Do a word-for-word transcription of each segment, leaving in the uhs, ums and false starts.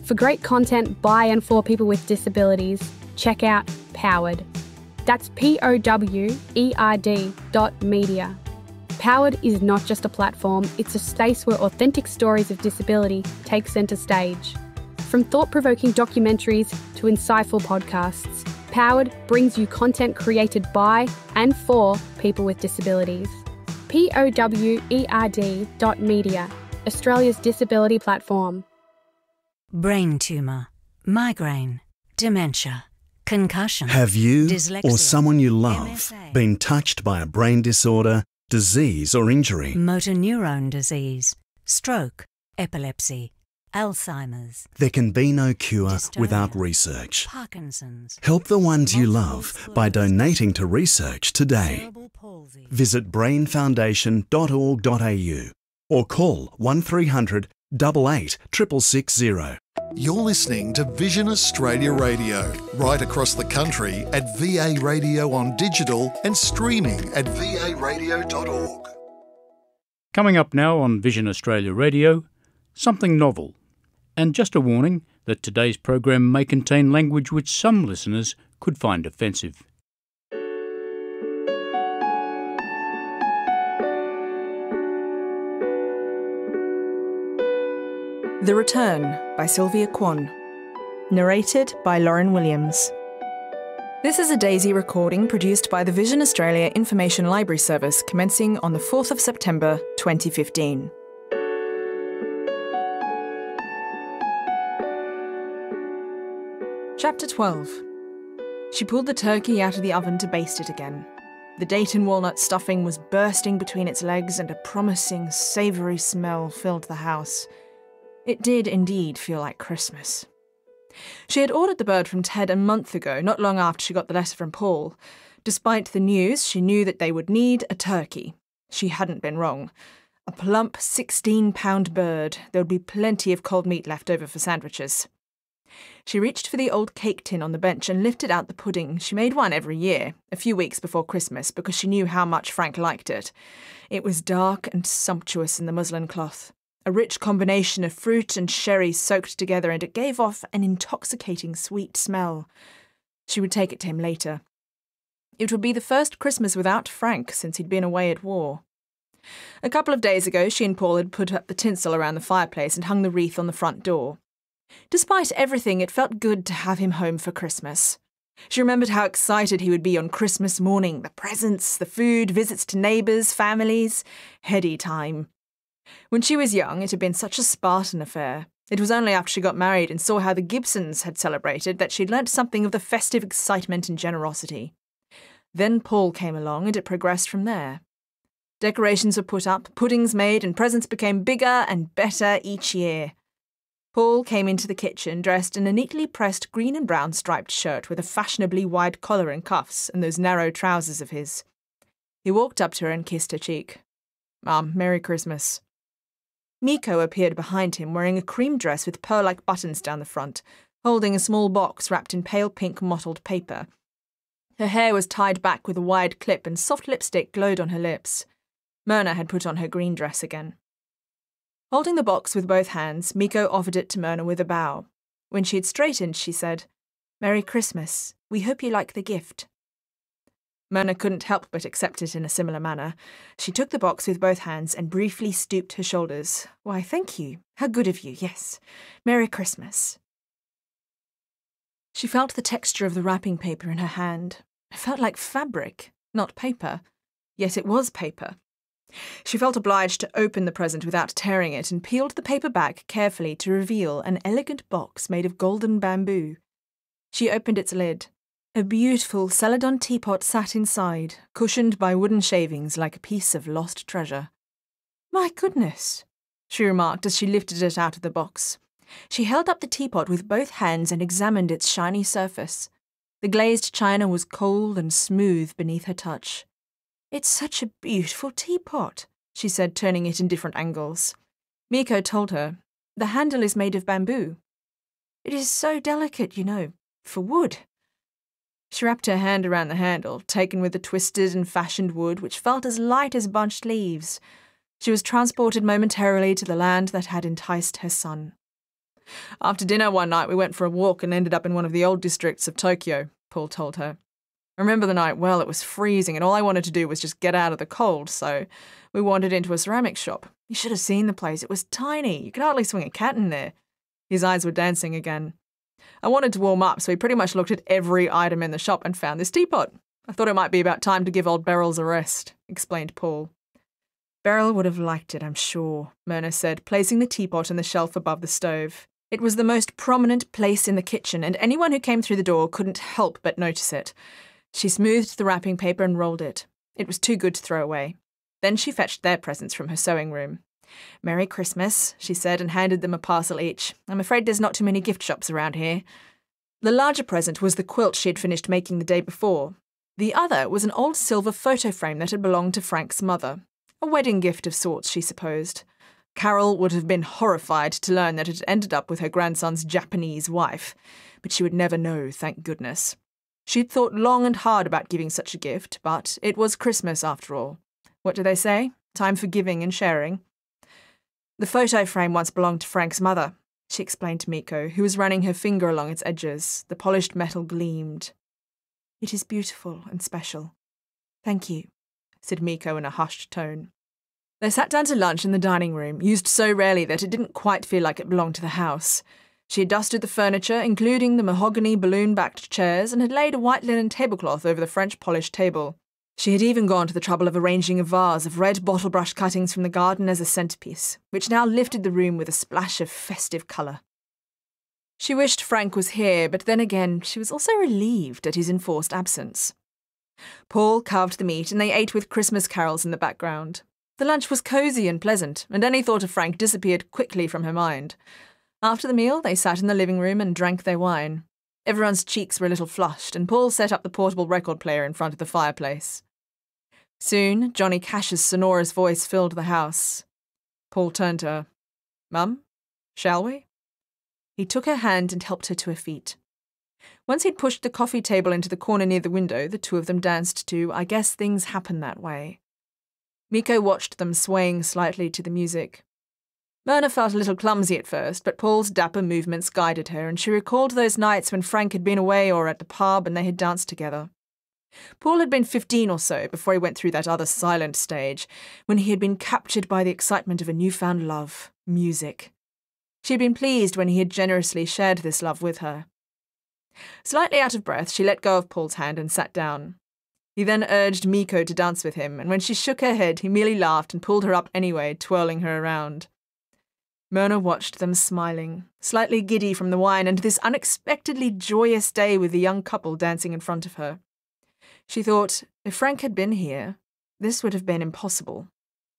For great content by and for people with disabilities, check out Powered. That's P O W E R D dot media. Powered is not just a platform, it's a space where authentic stories of disability take centre stage. From thought-provoking documentaries to insightful podcasts, Powered brings you content created by and for people with disabilities. P O W E R D dot media, Australia's disability platform. Brain tumour, migraine, dementia, concussion. Have you dyslexia, or someone you love M S A, been touched by a brain disorder, disease or injury? motor neurone disease, stroke, epilepsy, Alzheimer's, There can be no cure Dystonia, without research. Parkinson's, Help the ones you multiple love by sclerosis, donating to research today. cerebral palsy. Visit brain foundation dot org dot a u or call one three hundred, eight eight, six six six zero. You're listening to Vision Australia Radio, right across the country at V A Radio on digital and streaming at v a radio dot org. Coming up now on Vision Australia Radio, something novel. And just a warning that today's program may contain language which some listeners could find offensive. The Return by Sylvia Kwan. Narrated by Lauren Williams. This is a Daisy recording produced by the Vision Australia Information Library Service commencing on the fourth of September twenty fifteen. Chapter twelve. She pulled the turkey out of the oven to baste it again. The date and walnut stuffing was bursting between its legs and a promising, savoury smell filled the house. It did indeed feel like Christmas. She had ordered the bird from Ted a month ago, not long after she got the letter from Paul. Despite the news, she knew that they would need a turkey. She hadn't been wrong. A plump sixteen-pound bird. There would be plenty of cold meat left over for sandwiches. She reached for the old cake tin on the bench and lifted out the pudding. She made one every year, a few weeks before Christmas, because she knew how much Frank liked it. It was dark and sumptuous in the muslin cloth. A rich combination of fruit and sherry soaked together, and it gave off an intoxicating sweet smell. She would take it to him later. It would be the first Christmas without Frank since he'd been away at war. A couple of days ago, she and Paul had put up the tinsel around the fireplace and hung the wreath on the front door. Despite everything, it felt good to have him home for Christmas. She remembered how excited he would be on Christmas morning, the presents, the food, visits to neighbours, families, heady time. When she was young, it had been such a Spartan affair. It was only after she got married and saw how the Gibsons had celebrated that she'd learnt something of the festive excitement and generosity. Then Paul came along and it progressed from there. Decorations were put up, puddings made, and presents became bigger and better each year. Paul came into the kitchen dressed in a neatly pressed green and brown striped shirt with a fashionably wide collar and cuffs and those narrow trousers of his. He walked up to her and kissed her cheek. "Mum, Merry Christmas." Miko appeared behind him wearing a cream dress with pearl-like buttons down the front, holding a small box wrapped in pale pink mottled paper. Her hair was tied back with a wide clip and soft lipstick glowed on her lips. Myrna had put on her green dress again. Holding the box with both hands, Miko offered it to Myrna with a bow. When she had straightened, she said, "Merry Christmas. We hope you like the gift." Myrna couldn't help but accept it in a similar manner. She took the box with both hands and briefly stooped her shoulders. "Why, thank you. How good of you, yes. Merry Christmas." She felt the texture of the wrapping paper in her hand. It felt like fabric, not paper. Yet it was paper. She felt obliged to open the present without tearing it and peeled the paper back carefully to reveal an elegant box made of golden bamboo. She opened its lid. A beautiful Celadon teapot sat inside, cushioned by wooden shavings like a piece of lost treasure. "My goodness," she remarked as she lifted it out of the box. She held up the teapot with both hands and examined its shiny surface. The glazed china was cold and smooth beneath her touch. "It's such a beautiful teapot," she said, turning it in different angles. Miko told her, "The handle is made of bamboo. It is so delicate, you know, for wood." She wrapped her hand around the handle, taken with the twisted and fashioned wood, which felt as light as bunched leaves. She was transported momentarily to the land that had enticed her son. After dinner one night, we went for a walk and ended up in one of the old districts of Tokyo, Paul told her. I remember the night well. It was freezing and all I wanted to do was just get out of the cold, so we wandered into a ceramics shop. You should have seen the place. It was tiny. You could hardly swing a cat in there. His eyes were dancing again. I wanted to warm up, so we pretty much looked at every item in the shop and found this teapot. I thought it might be about time to give old Beryl's a rest, explained Paul. Beryl would have liked it, I'm sure, Myrna said, placing the teapot on the shelf above the stove. It was the most prominent place in the kitchen, and anyone who came through the door couldn't help but notice it. She smoothed the wrapping paper and rolled it. It was too good to throw away. Then she fetched their presents from her sewing room. Merry Christmas, she said, and handed them a parcel each. I'm afraid there's not too many gift shops around here. The larger present was the quilt she had finished making the day before. The other was an old silver photo frame that had belonged to Frank's mother. A wedding gift of sorts, she supposed. Carol would have been horrified to learn that it had ended up with her grandson's Japanese wife, but she would never know, thank goodness. She'd thought long and hard about giving such a gift, but it was Christmas after all. What do they say? Time for giving and sharing. The photo frame once belonged to Frank's mother, she explained to Miko, who was running her finger along its edges. The polished metal gleamed. It is beautiful and special. Thank you, said Miko in a hushed tone. They sat down to lunch in the dining room, used so rarely that it didn't quite feel like it belonged to the house. She had dusted the furniture, including the mahogany balloon-backed chairs, and had laid a white linen tablecloth over the French-polished table. She had even gone to the trouble of arranging a vase of red bottle-brush cuttings from the garden as a centrepiece, which now lifted the room with a splash of festive colour. She wished Frank was here, but then again, she was also relieved at his enforced absence. Paul carved the meat, and they ate with Christmas carols in the background. The lunch was cosy and pleasant, and any thought of Frank disappeared quickly from her mind. After the meal, they sat in the living room and drank their wine. Everyone's cheeks were a little flushed, and Paul set up the portable record player in front of the fireplace. Soon, Johnny Cash's sonorous voice filled the house. Paul turned to her. Mum, shall we? He took her hand and helped her to her feet. Once he'd pushed the coffee table into the corner near the window, the two of them danced to I Guess Things Happen That Way. Miko watched them swaying slightly to the music. Myrna felt a little clumsy at first, but Paul's dapper movements guided her, and she recalled those nights when Frank had been away or at the pub and they had danced together. Paul had been fifteen or so before he went through that other silent stage, when he had been captured by the excitement of a newfound love, music. She had been pleased when he had generously shared this love with her. Slightly out of breath, she let go of Paul's hand and sat down. He then urged Miko to dance with him, and when she shook her head, he merely laughed and pulled her up anyway, twirling her around. Myrna watched them smiling, slightly giddy from the wine and this unexpectedly joyous day with the young couple dancing in front of her. She thought, if Frank had been here, this would have been impossible.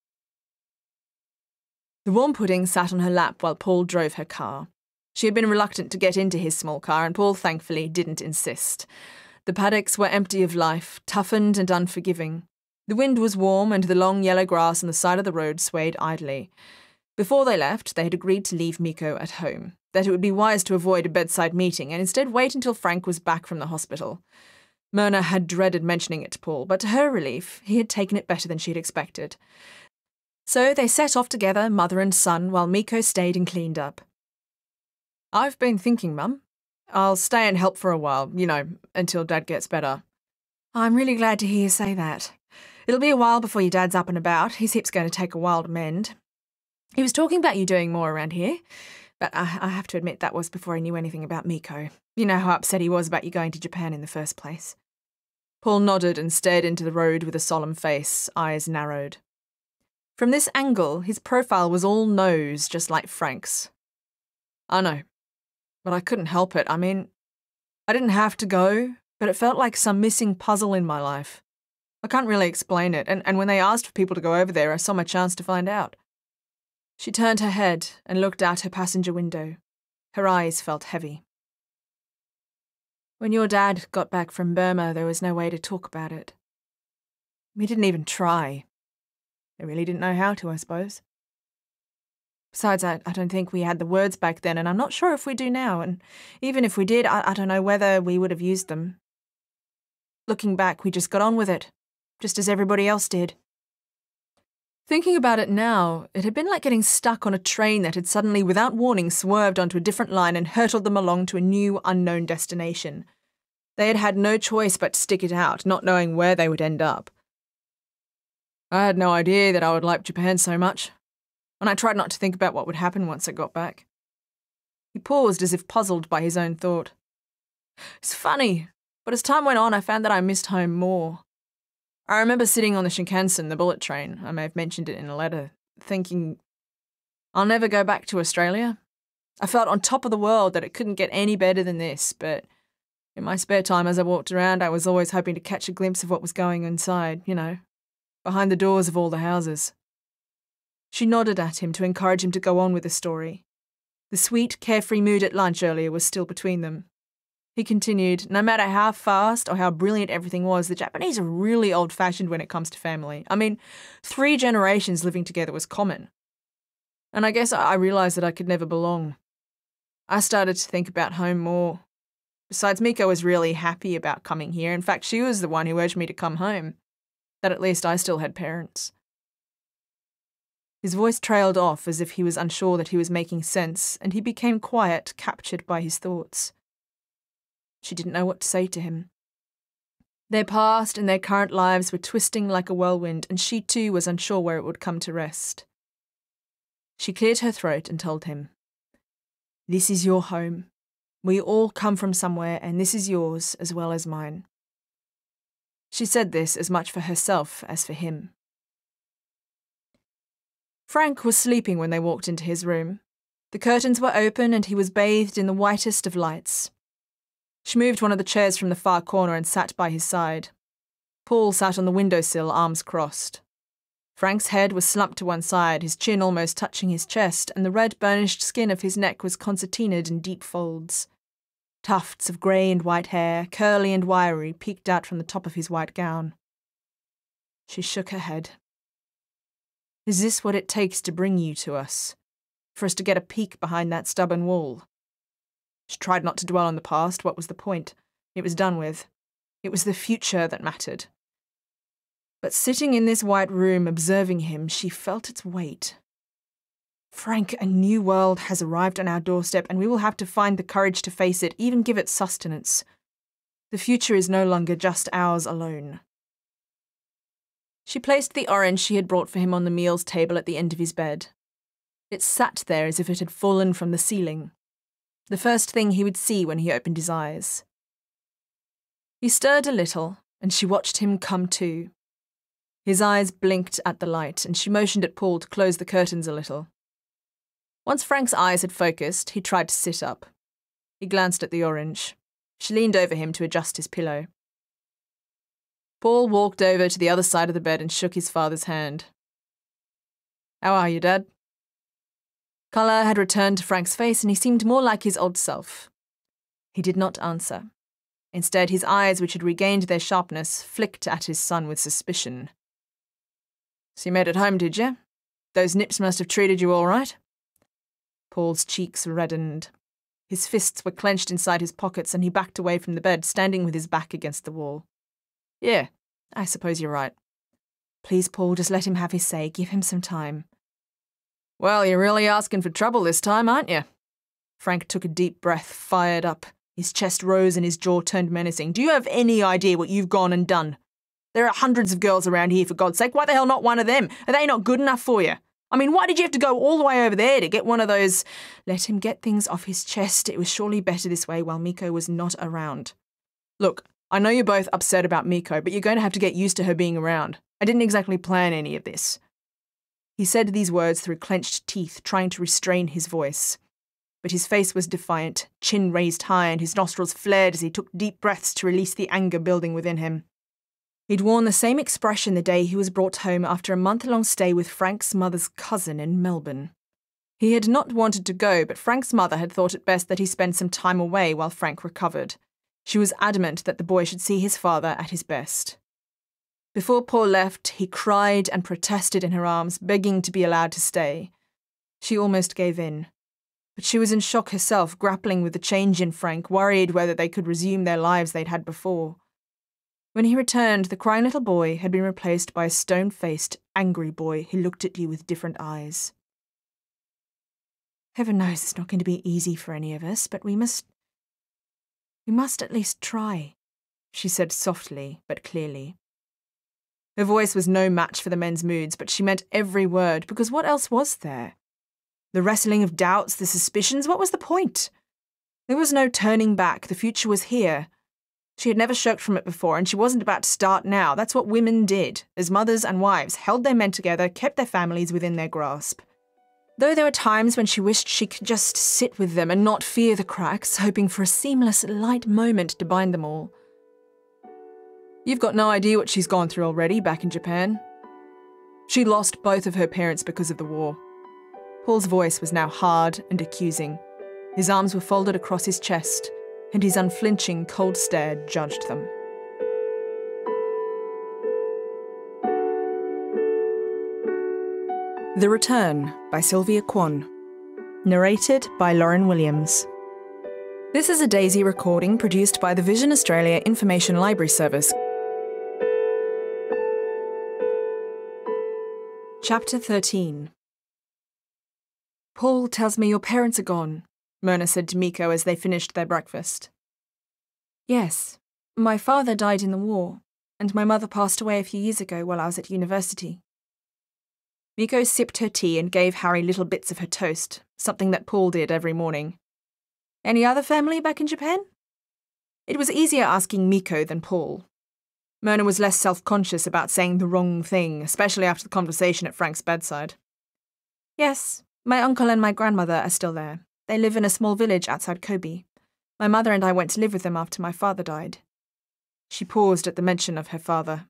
The warm pudding sat on her lap while Paul drove her car. She had been reluctant to get into his small car, and Paul thankfully didn't insist. The paddocks were empty of life, toughened and unforgiving. The wind was warm, and the long yellow grass on the side of the road swayed idly. Before they left, they had agreed to leave Miko at home, that it would be wise to avoid a bedside meeting and instead wait until Frank was back from the hospital. Myrna had dreaded mentioning it to Paul, but to her relief, he had taken it better than she had expected. So they set off together, mother and son, while Miko stayed and cleaned up. I've been thinking, Mum. I'll stay and help for a while, you know, until Dad gets better. I'm really glad to hear you say that. It'll be a while before your dad's up and about. His hip's going to take a while to mend. He was talking about you doing more around here, but I, I have to admit that was before I knew anything about Miko. You know how upset he was about you going to Japan in the first place. Paul nodded and stared into the road with a solemn face, eyes narrowed. From this angle, his profile was all nose, just like Frank's. I know, but I couldn't help it. I mean, I didn't have to go, but it felt like some missing puzzle in my life. I can't really explain it, and, and when they asked for people to go over there, I saw my chance to find out. She turned her head and looked out her passenger window. Her eyes felt heavy. When your dad got back from Burma, there was no way to talk about it. We didn't even try. I really didn't know how to, I suppose. Besides, I, I don't think we had the words back then, and I'm not sure if we do now, and even if we did, I, I don't know whether we would have used them. Looking back, we just got on with it, just as everybody else did. Thinking about it now, it had been like getting stuck on a train that had suddenly, without warning, swerved onto a different line and hurtled them along to a new, unknown destination. They had had no choice but to stick it out, not knowing where they would end up. I had no idea that I would like Japan so much, and I tried not to think about what would happen once I got back. He paused as if puzzled by his own thought. It's funny, but as time went on, I found that I missed home more. I remember sitting on the Shinkansen, the bullet train, I may have mentioned it in a letter, thinking, I'll never go back to Australia. I felt on top of the world that it couldn't get any better than this, but in my spare time as I walked around, I was always hoping to catch a glimpse of what was going inside, you know, behind the doors of all the houses. She nodded at him to encourage him to go on with the story. The sweet, carefree mood at lunch earlier was still between them. He continued, no matter how fast or how brilliant everything was, the Japanese are really old-fashioned when it comes to family. I mean, three generations living together was common. And I guess I realised that I could never belong. I started to think about home more. Besides, Miko was really happy about coming here. In fact, she was the one who urged me to come home. That at least I still had parents. His voice trailed off as if he was unsure that he was making sense, and he became quiet, captured by his thoughts. She didn't know what to say to him. Their past and their current lives were twisting like a whirlwind, and she too was unsure where it would come to rest. She cleared her throat and told him, This is your home. We all come from somewhere, and this is yours as well as mine. She said this as much for herself as for him. Frank was sleeping when they walked into his room. The curtains were open and he was bathed in the whitest of lights. She moved one of the chairs from the far corner and sat by his side. Paul sat on the windowsill, arms crossed. Frank's head was slumped to one side, his chin almost touching his chest, and the red burnished skin of his neck was concertinaed in deep folds. Tufts of grey and white hair, curly and wiry, peeked out from the top of his white gown. She shook her head. Is this what it takes to bring you to us? For us to get a peek behind that stubborn wall? She tried not to dwell on the past. What was the point? It was done with. It was the future that mattered. But sitting in this white room, observing him, she felt its weight. Frank, a new world has arrived on our doorstep, and we will have to find the courage to face it, even give it sustenance. The future is no longer just ours alone. She placed the orange she had brought for him on the meals table at the end of his bed. It sat there as if it had fallen from the ceiling. The first thing he would see when he opened his eyes. He stirred a little, and she watched him come to. His eyes blinked at the light, and she motioned at Paul to close the curtains a little. Once Frank's eyes had focused, he tried to sit up. He glanced at the orange. She leaned over him to adjust his pillow. Paul walked over to the other side of the bed and shook his father's hand. How are you, Dad? Colour had returned to Frank's face, and he seemed more like his old self. He did not answer. Instead, his eyes, which had regained their sharpness, flicked at his son with suspicion. So you made it home, did you? Those nips must have treated you all right? Paul's cheeks reddened. His fists were clenched inside his pockets, and he backed away from the bed, standing with his back against the wall. Yeah, I suppose you're right. Please, Paul, just let him have his say. Give him some time. Well, you're really asking for trouble this time, aren't you? Frank took a deep breath, fired up. His chest rose and his jaw turned menacing. Do you have any idea what you've gone and done? There are hundreds of girls around here, for God's sake. Why the hell not one of them? Are they not good enough for you? I mean, why did you have to go all the way over there to get one of those... Let him get things off his chest. It was surely better this way while Miko was not around. Look, I know you're both upset about Miko, but you're going to have to get used to her being around. I didn't exactly plan any of this. He said these words through clenched teeth, trying to restrain his voice. But his face was defiant, chin raised high, and his nostrils flared as he took deep breaths to release the anger building within him. He'd worn the same expression the day he was brought home after a month-long stay with Frank's mother's cousin in Melbourne. He had not wanted to go, but Frank's mother had thought it best that he spend some time away while Frank recovered. She was adamant that the boy should see his father at his best. Before Paul left, he cried and protested in her arms, begging to be allowed to stay. She almost gave in. But she was in shock herself, grappling with the change in Frank, worried whether they could resume their lives they'd had before. When he returned, the crying little boy had been replaced by a stone-faced, angry boy who looked at you with different eyes. Heaven knows it's not going to be easy for any of us, but we must... we must at least try, she said softly but clearly. Her voice was no match for the men's moods, but she meant every word, because what else was there? The wrestling of doubts, the suspicions, what was the point? There was no turning back, the future was here. She had never shirked from it before, and she wasn't about to start now. That's what women did, as mothers and wives, held their men together, kept their families within their grasp. Though there were times when she wished she could just sit with them and not fear the cracks, hoping for a seamless, light moment to bind them all. You've got no idea what she's gone through already back in Japan. She lost both of her parents because of the war. Paul's voice was now hard and accusing. His arms were folded across his chest, and his unflinching, cold stare judged them. The Return by Sylvia Kwon. Narrated by Lauren Williams. This is a Daisy recording produced by the Vision Australia Information Library Service. Chapter thirteen. Paul tells me your parents are gone, Myrna said to Miko as they finished their breakfast. Yes, my father died in the war, and my mother passed away a few years ago while I was at university. Miko sipped her tea and gave Harry little bits of her toast, something that Paul did every morning. Any other family back in Japan? It was easier asking Miko than Paul. Myrna was less self-conscious about saying the wrong thing, especially after the conversation at Frank's bedside. Yes, my uncle and my grandmother are still there. They live in a small village outside Kobe. My mother and I went to live with them after my father died. She paused at the mention of her father.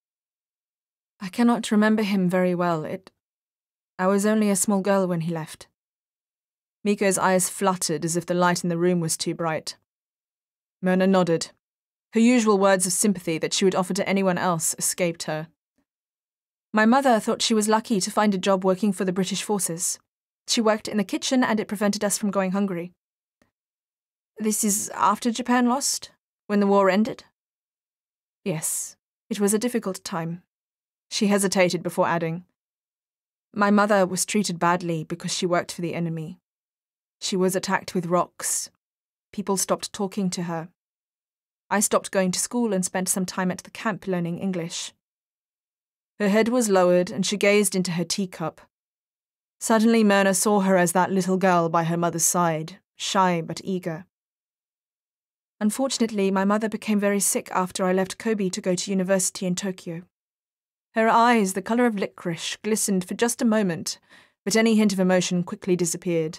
I cannot remember him very well. It... I was only a small girl when he left. Miko's eyes fluttered as if the light in the room was too bright. Myrna nodded. Her usual words of sympathy that she would offer to anyone else escaped her. My mother thought she was lucky to find a job working for the British forces. She worked in the kitchen and it prevented us from going hungry. This is after Japan lost? When the war ended? Yes, it was a difficult time. She hesitated before adding, my mother was treated badly because she worked for the enemy. She was attacked with rocks. People stopped talking to her. I stopped going to school and spent some time at the camp learning English. Her head was lowered and she gazed into her teacup. Suddenly Myrna saw her as that little girl by her mother's side, shy but eager. Unfortunately, my mother became very sick after I left Kobe to go to university in Tokyo. Her eyes, the colour of licorice, glistened for just a moment, but any hint of emotion quickly disappeared.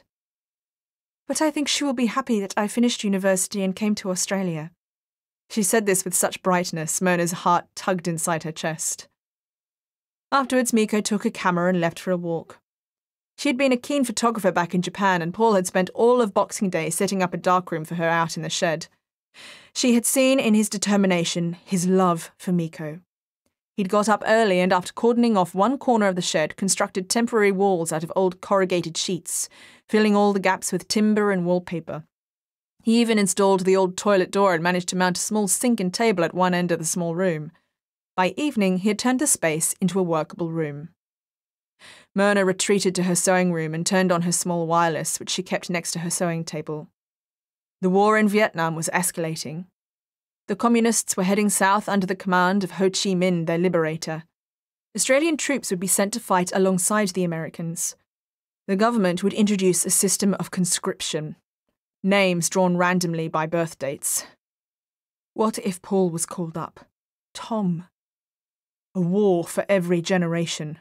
But I think she will be happy that I finished university and came to Australia. She said this with such brightness, Myrna's heart tugged inside her chest. Afterwards, Miko took a camera and left for a walk. She had been a keen photographer back in Japan, and Paul had spent all of Boxing Day setting up a darkroom for her out in the shed. She had seen in his determination his love for Miko. He'd got up early and, after cordoning off one corner of the shed, constructed temporary walls out of old corrugated sheets, filling all the gaps with timber and wallpaper. He even installed the old toilet door and managed to mount a small sink and table at one end of the small room. By evening, he had turned the space into a workable room. Myrna retreated to her sewing room and turned on her small wireless, which she kept next to her sewing table. The war in Vietnam was escalating. The communists were heading south under the command of Ho Chi Minh, their liberator. Australian troops would be sent to fight alongside the Americans. The government would introduce a system of conscription, names drawn randomly by birth dates. What if Paul was called up? Tom. A war for every generation.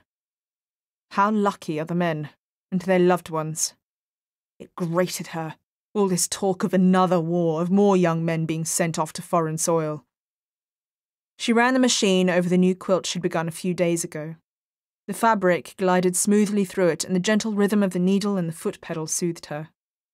How lucky are the men, and their loved ones. It grated her, all this talk of another war, of more young men being sent off to foreign soil. She ran the machine over the new quilt she'd begun a few days ago. The fabric glided smoothly through it, and the gentle rhythm of the needle and the foot pedal soothed her.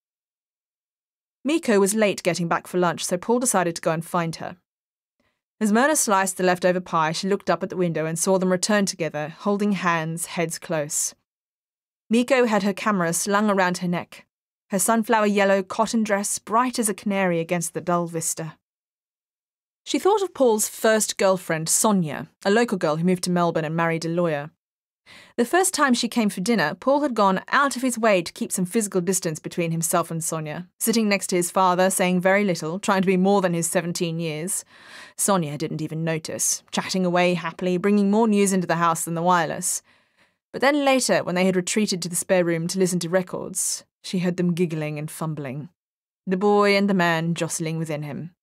Miko was late getting back for lunch, so Paul decided to go and find her. As Myrna sliced the leftover pie, she looked up at the window and saw them return together, holding hands, heads close. Miko had her camera slung around her neck, her sunflower yellow cotton dress bright as a canary against the dull vista. She thought of Paul's first girlfriend, Sonia, a local girl who moved to Melbourne and married a lawyer. The first time she came for dinner, Paul had gone out of his way to keep some physical distance between himself and Sonia, sitting next to his father, saying very little, trying to be more than his seventeen years. Sonia didn't even notice, chatting away happily, bringing more news into the house than the wireless. But then later, when they had retreated to the spare room to listen to records, she heard them giggling and fumbling, the boy and the man jostling within him.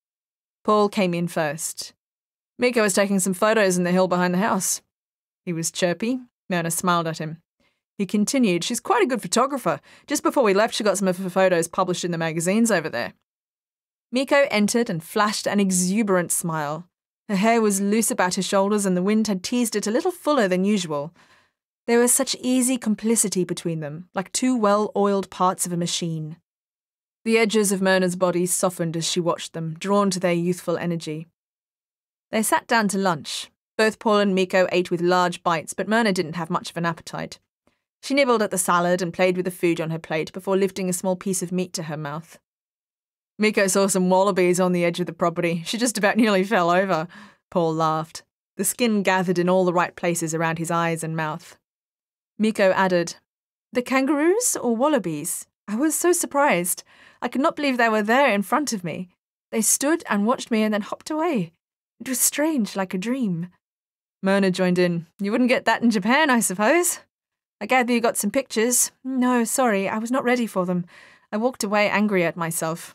Paul came in first. Miko was taking some photos in the hill behind the house. He was chirpy. Myrna smiled at him. He continued, she's quite a good photographer. Just before we left, she got some of her photos published in the magazines over there. Miko entered and flashed an exuberant smile. Her hair was loose about her shoulders and the wind had teased it a little fuller than usual. There was such easy complicity between them, like two well-oiled parts of a machine. The edges of Myrna's body softened as she watched them, drawn to their youthful energy. They sat down to lunch. Both Paul and Miko ate with large bites, but Myrna didn't have much of an appetite. She nibbled at the salad and played with the food on her plate before lifting a small piece of meat to her mouth. Miko saw some wallabies on the edge of the property. She just about nearly fell over. Paul laughed. The skin gathered in all the right places around his eyes and mouth. Miko added, "The kangaroos or wallabies? I was so surprised. I could not believe they were there in front of me. They stood and watched me and then hopped away. It was strange, like a dream." Myrna joined in. "You wouldn't get that in Japan, I suppose? I gather you got some pictures." "No, sorry, I was not ready for them. I walked away angry at myself."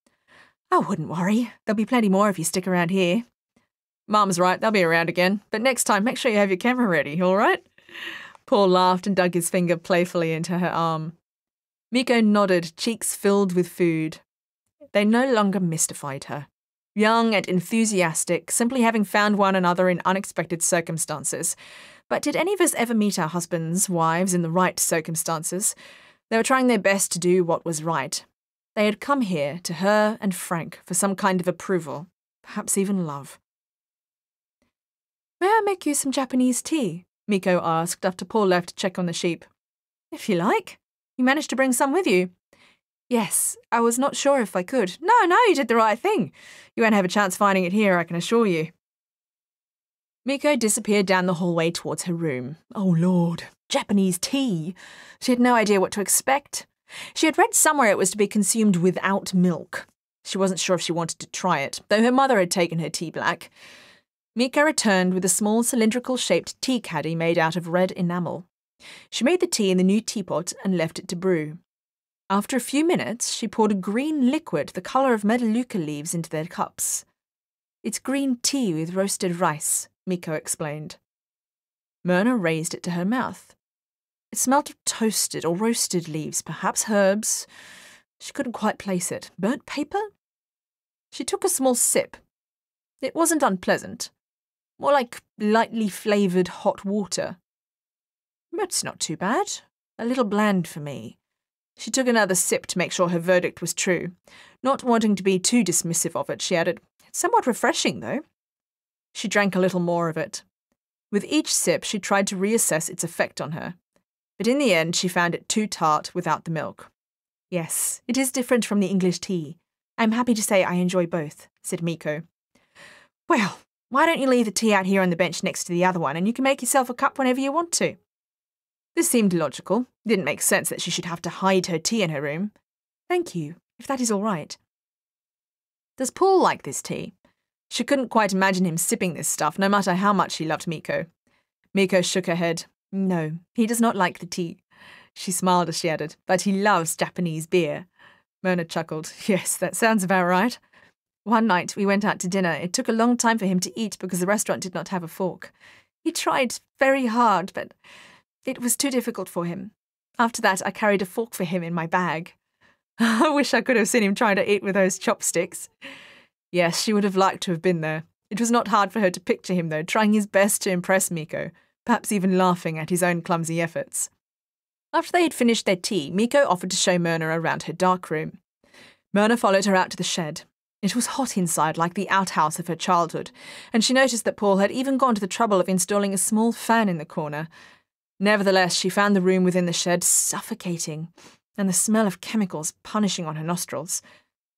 "I wouldn't worry. There'll be plenty more if you stick around here." "Mum's right, they'll be around again. But next time, make sure you have your camera ready, all right?" Paul laughed and dug his finger playfully into her arm. Miko nodded, cheeks filled with food. They no longer mystified her. Young and enthusiastic, simply having found one another in unexpected circumstances. But did any of us ever meet our husbands, wives, in the right circumstances? They were trying their best to do what was right. They had come here, to her and Frank, for some kind of approval, perhaps even love. "May I make you some Japanese tea?" Miko asked after Paul left to check on the sheep. "If you like. You managed to bring some with you?" "Yes, I was not sure if I could." "No, no, you did the right thing. You won't have a chance finding it here, I can assure you." Miko disappeared down the hallway towards her room. Oh Lord, Japanese tea. She had no idea what to expect. She had read somewhere it was to be consumed without milk. She wasn't sure if she wanted to try it, though her mother had taken her tea black. Miko returned with a small cylindrical-shaped tea caddy made out of red enamel. She made the tea in the new teapot and left it to brew. After a few minutes, she poured a green liquid the colour of melaleuca leaves into their cups. "It's green tea with roasted rice," Miko explained. Myrna raised it to her mouth. It smelt of toasted or roasted leaves, perhaps herbs. She couldn't quite place it. Burnt paper? She took a small sip. It wasn't unpleasant. More like lightly flavoured hot water. It's not too bad. A little bland for me. She took another sip to make sure her verdict was true. Not wanting to be too dismissive of it, she added, "It's somewhat refreshing, though." She drank a little more of it. With each sip, she tried to reassess its effect on her. But in the end, she found it too tart without the milk. "Yes, it is different from the English tea. I'm happy to say I enjoy both," said Miko. "Well, why don't you leave the tea out here on the bench next to the other one, and you can make yourself a cup whenever you want to?" This seemed logical. It didn't make sense that she should have to hide her tea in her room. "Thank you, if that is all right." "Does Paul like this tea?" She couldn't quite imagine him sipping this stuff, no matter how much he loved Miko. Miko shook her head. "No, he does not like the tea." She smiled as she added, "But he loves Japanese beer." Myrna chuckled. "Yes, that sounds about right." One night we went out to dinner. It took a long time for him to eat because the restaurant did not have a fork. He tried very hard, but it was too difficult for him. After that, I carried a fork for him in my bag. I wish I could have seen him trying to eat with those chopsticks. Yes, she would have liked to have been there. It was not hard for her to picture him, though, trying his best to impress Miko, perhaps even laughing at his own clumsy efforts. After they had finished their tea, Miko offered to show Myrna around her dark room. Myrna followed her out to the shed. It was hot inside, like the outhouse of her childhood, and she noticed that Paul had even gone to the trouble of installing a small fan in the corner. Nevertheless, she found the room within the shed suffocating, and the smell of chemicals punishing on her nostrils.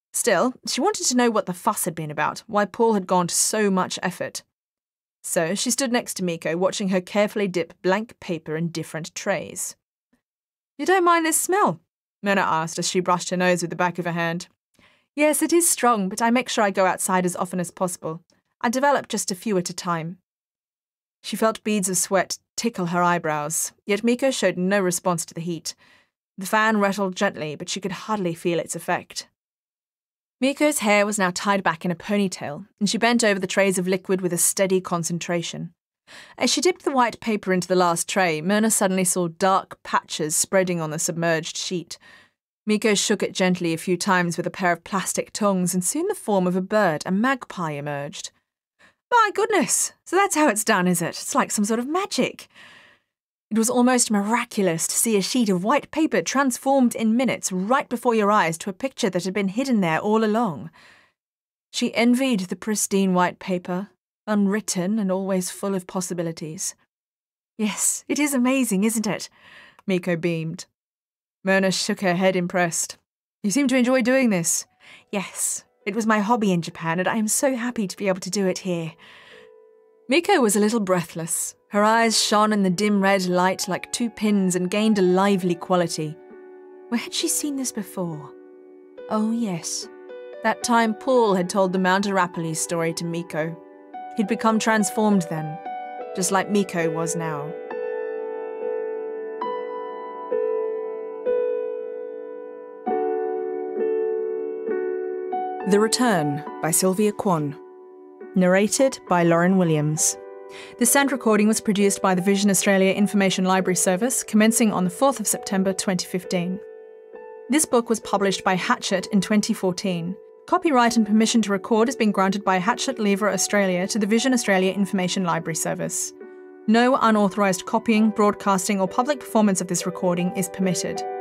Still, she wanted to know what the fuss had been about, why Paul had gone to so much effort. So she stood next to Miko, watching her carefully dip blank paper in different trays. "You don't mind this smell?" Myrna asked as she brushed her nose with the back of her hand. "Yes, it is strong, but I make sure I go outside as often as possible. I develop just a few at a time." She felt beads of sweat tickle her eyebrows, yet Miko showed no response to the heat. The fan rattled gently, but she could hardly feel its effect. Miko's hair was now tied back in a ponytail, and she bent over the trays of liquid with a steady concentration. As she dipped the white paper into the last tray, Myrna suddenly saw dark patches spreading on the submerged sheet. Miko shook it gently a few times with a pair of plastic tongs, and soon the form of a bird, a magpie, emerged. "My goodness! So that's how it's done, is it? It's like some sort of magic." It was almost miraculous to see a sheet of white paper transformed in minutes right before your eyes to a picture that had been hidden there all along. She envied the pristine white paper, unwritten and always full of possibilities. "Yes, it is amazing, isn't it?" Miko beamed. Myrna shook her head impressed. "You seem to enjoy doing this." "Yes, it was my hobby in Japan, and I am so happy to be able to do it here." Miko was a little breathless. Her eyes shone in the dim red light like two pins and gained a lively quality. Where had she seen this before? Oh yes, that time Paul had told the Mount Arapiles story to Miko. He'd become transformed then, just like Miko was now. The Return by Sylvia Kwon. Narrated by Lauren Williams. The sound recording was produced by the Vision Australia Information Library Service, commencing on the fourth of September twenty fifteen. This book was published by Hachette in twenty fourteen. Copyright and permission to record has been granted by Hachette Livre Australia to the Vision Australia Information Library Service. No unauthorised copying, broadcasting or public performance of this recording is permitted.